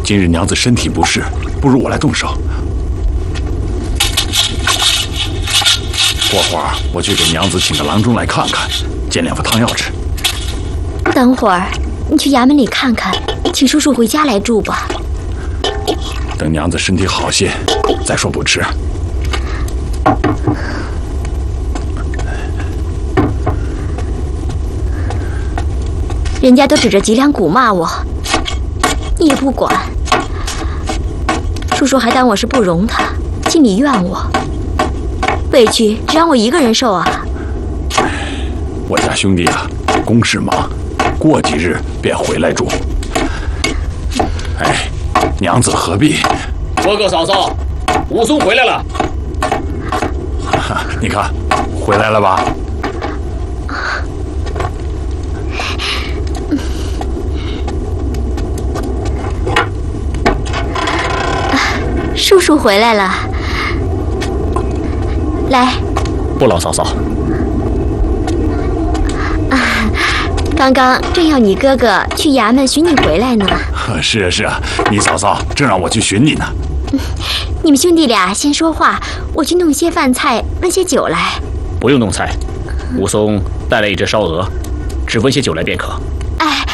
今日娘子身体不适，不如我来动手。过会儿我去给娘子请个郎中来看看，煎2副汤药吃。 等会儿你去衙门里看看，请叔叔回家来住吧。 等娘子身体好些再说不迟。 人家都指着脊梁骨骂我，你也不管。叔叔还当我是不容他，心里怨我，委屈只让我一个人受啊。 我家兄弟啊，公事忙，过几日便回来住。哎，娘子何必？ 哥哥嫂嫂，武松回来了。 你看，回来了吧？ 叔叔回来了，来。 不劳嫂嫂。 刚刚正要你哥哥去衙门寻你回来呢。 是啊是啊，你嫂嫂正让我去寻你呢。 你们兄弟俩先说话，我去弄些饭菜，焖些酒来。 不用弄菜，武松带来一只烧鹅，只温些酒来便可。 哎，